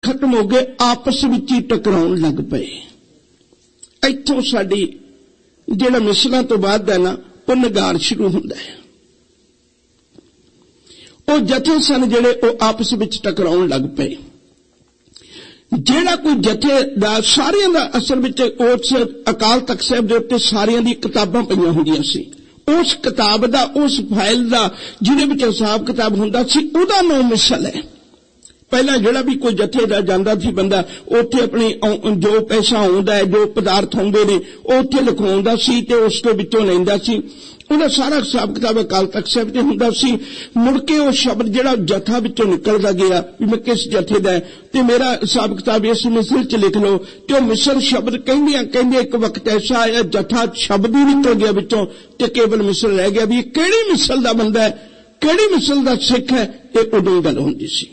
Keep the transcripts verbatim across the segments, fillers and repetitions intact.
खत्म हो गए, आपस विच ही टकराउण लग पे। इत्थों साडी जिहड़ा मिसलां तो बाद है ना वो नगार शुरू हुंदा है। वो जथे सन जिहड़े वो आपस विच टकराउण लग पे। जिहड़ा कोई जथे दा सारियां दा असल विच उस अकाल तख्त साहिब दे उत्ते सारियां दी किताबां पईयां हुंदियां सी। उस किताब दा उस फाइल दा जिहदे विच हिसाब किताब हुंदा सी उहदा नाम मिसल है। पहला जिहड़ा भी कोई जथे दा जांदा सी बंदा उत्थे अपनी जो पैसा आउंदा है जो पदार्थ आउंदे ने उत्थे लिखवाउंदा सी ते उस दे विचों लैंदा सी। उहदा सारा हिसाब किताब अकाल तख्त साहिब ते हुंदा सी। मुड़ के वो शब्द जिहड़ा जथा विचों निकलदा गया भी मैं किस जथे दा है ते मेरा हिसाब किताब इस मिसल च लिख लो ते मिसल शब्द कहंदियां कहंदे एक वक्त ऐसा आया जथा शब्द ही निकल गया विचों ते केवल मिसल रह गया भी किहड़ी मिसल दा बंदा है किहड़ी मिसल दा सिख है। ये उदों गल हुंदी सी।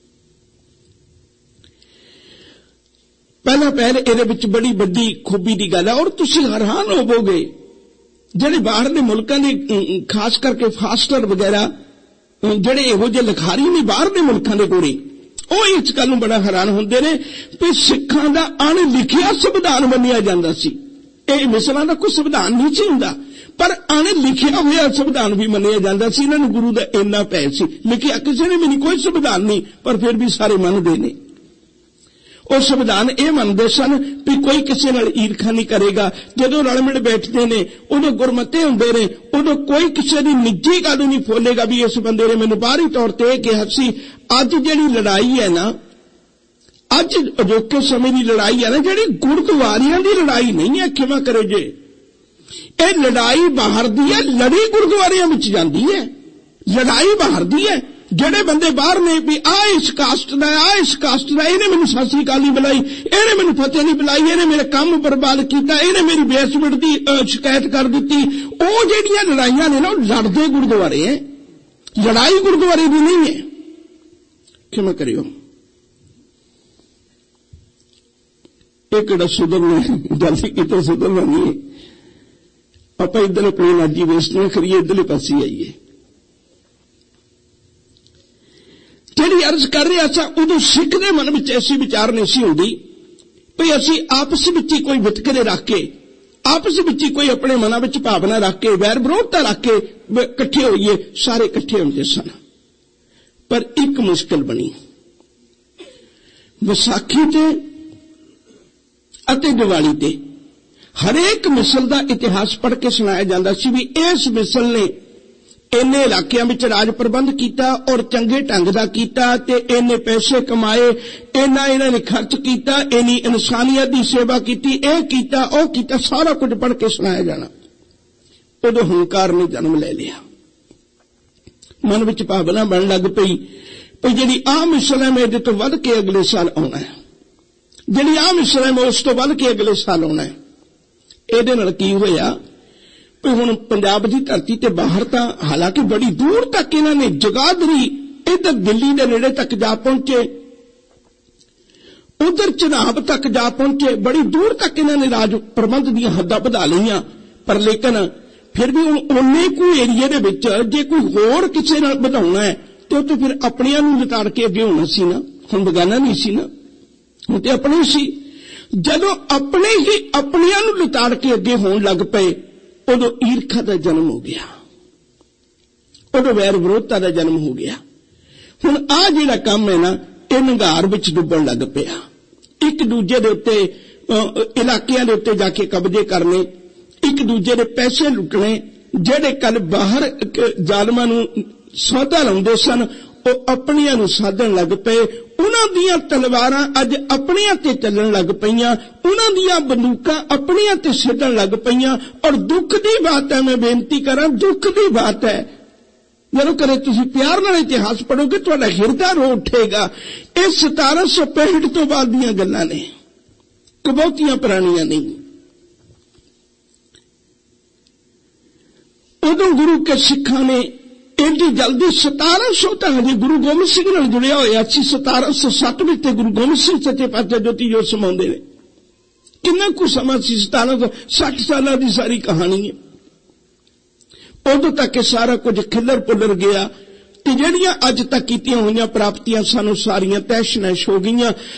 पहला पहल इहदे विच बड़ी वड्डी खूबी दी गल है और तुसीं हैरान होवोगे जिहड़े बाहर दे मुल्कां दे खास करके फास्टर वगैरह जिहड़े इहो जिहे लिखारी ने बाहर दे मुल्कां दे गोरे वो इस गल नूं बड़ा हैरान हुंदे ने कि सिखां दा अणलिखिया संविधान मन्निया जांदा सी। इह मिसलां दा कोई संविधान नहीं सी हुंदा पर अणलिखिया होया संविधान भी मन्निया जांदा सी। इन्हां नूं गुरु दा इन्ना पै सी। लिखिया किसी ने भी नहीं, कोई संविधान नहीं, पर फिर भी सारे मनदे ने। और संविधान ये मनते सन भी कोई किसी नाल ईर्खा नहीं करेगा। जदों रल मिल बैठते ने उदों गुरमते हुंदे ने उदों कोई किसी की निजी गल नहीं फोलेगा भी इस बंदे ने मैनूं बाहरी तौर पर यह कहा सी। अज जिहड़ी लड़ाई है ना, अज अजोके समय की लड़ाई है ना, जिहड़ी गुरुद्वारियां की लड़ाई नहीं है, क्षमा करो जे, ये लड़ाई बाहर दी है, लड़ी गुरुद्वारियां विच जांदी है। लड़ाई बाहर दी है। जिहड़े बंदे बाहर ने भी आ इस कास्ट दा आ इस कास्ट दा इहने मैनूं सत श्री अकाल नहीं बुलाई, इहने मैनूं फतेह नहीं बुलाई, इहने मेरे काम बर्बाद कीता, इहने मेरी बेसमेंट दी शिकायत कर दित्ती। ओ जिहड़ियां लड़ाइयां ने ना लड़दे गुरुद्वारे है, लड़ाई गुरुद्वारे दी नहीं है। क्षमा करियो, ये किहड़ा सुधरना जल्दी कितों सुधरना नहीं है। आपां इधर अपनी नाजी वेस्ट ना करिए, इधरले पासे आइए। जिहड़ी अर्ज कर रहा सा उदों सिख दे मन में ऐसी विचार नहीं सी हुंदी भी असीं आपस विच ही कोई वितकरे रख के आपस विच ही कोई अपने मनां विच भावना रख के वैर विरोधता रख के इकट्ठे होइए। सारे इकट्ठे हुंदे सन पर एक मुश्किल बनी। विसाखी ते अते दिवाली ते हरेक मिसल दा इतिहास पढ़ के सुनाया जांदा सी भी इस मिसल ने इन्ने इलाकियां विच राज प्रबंध कीता और चंगे ढंग दा कीता ते इन्ने पैसे कमाए, इन्ना इन्हां ने खर्च कीता, इन्नी इंसानियत दी सेवा कीती, ए कीता ओ कीता, सारा कुछ पढ़ के सुनाया जाना। उदों हंकार ने जन्म ले लिया। मन विच भावना बन लग पई भी जिहड़ी आ मिसल है मैं इहदे तों वध के अगले साल आउणा है, जिहड़ी आ मिसल है मैं उस तों वध के अगले साल आउणा है। इहदे नाल की होया भी हुण पंजाब की धरती ते बाहर तां हालांकि बड़ी दूर तक इन्हां ने जगाधरी इधर दिल्ली के नेड़े तक जा पहुंचे, उधर चनाब तक जा पहुंचे, बड़ी दूर तक इन्हां ने राज प्रबंध दी हद्दां वधा लईआं। पर लेकिन फिर भी हुण उन्ने को एरिए दे विच जे कोई होर किसी नाल वधाउणा है तो तो फिर अपनिआं नूं लिताड़ के अगे होना सी ना, हुण बगाना नहीं सी ना, हुण ते अपने सी। जदों अपने ही अपनिआं नूं लिताड़ के अगे होण लग पए उदों ईर्खा का जन्म हो गया, उदों वैर विरोधता का जन्म हो गया। हुण आ जिहड़ा काम है ना ये नंगार विच डुब्बण लग पिया। एक दूजे दे उत्ते इलाकियां दे उत्ते जाके कब्जे करने, एक दूजे दे पैसे लुटने। जिहड़े कल बाहर जालमां नूं सौदा लाउंदे सन वो अपनिआं नूं साधण लग पए। उन्हां दीआं तलवारां अज अपनिआं ते चलण लग पईआं, उन्हां दीआं बंदूकां अपनिआं ते सिद्धण लग पईआं। और दुख दी बात है, मैं बेनती करां, दुख दी बात है, जदों कदे तुसीं प्यार नाल इतिहास पढ़ोगे तुहाडा हिरदा रो उठेगा। ये सतारा सौ पैंठ तो बाद दीआं गल्लां ने, बहुतियां पुरानियां नहीं। उदों गुरु के सिखां ने एडी जल्दी सतारा सौ तो हजे गुरु गोबिंद सिंह नाल जुड़िया होया सी। सतारा सौ सत्त विच गुरु गोबिंद सिंह सच्चे पातशाह जोती जोत समाउंदे ने। किन्ना कुछ समा सी, सतारा सौ सठ साल की सारी कहानी है। उदों तक सारा कुछ खिलर पुलर गया ते जिहड़ियां अज तक कीतियां होईयां प्राप्तियां सानू सारियां तैश नैश हो गईयां।